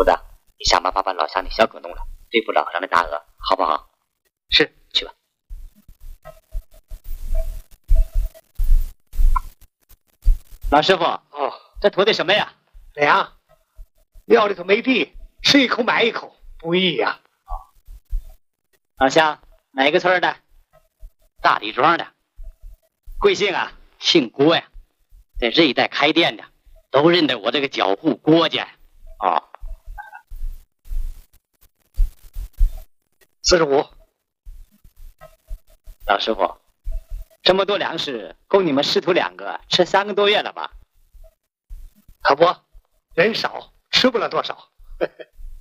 胡子，你想办法把老乡的小狗弄了，对付老张的大鹅，好不好？ 是， 去吧。老师傅， 哦， 这图的什么呀？ 俩，料里头没地，吃一口买一口，不易呀。 老乡，哪个村的？ 大李庄的。 贵姓啊？ 姓郭呀，在这一带开店的，都认得我这个脚户郭家。 哦 ，45。 老师傅，这么多粮食够你们师徒两个吃3个多月了吧？ 可不，人少，吃不了多少。